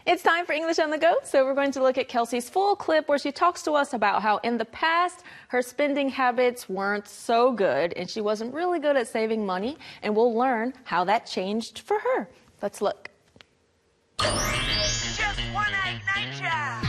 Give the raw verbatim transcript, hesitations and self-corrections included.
It's time for English on the Go, so we're going to look at Kelsey's full clip where she talks to us about how in the past her spending habits weren't so good and she wasn't really good at saving money, and we'll learn how that changed for her. Let's look. Just one egg nature.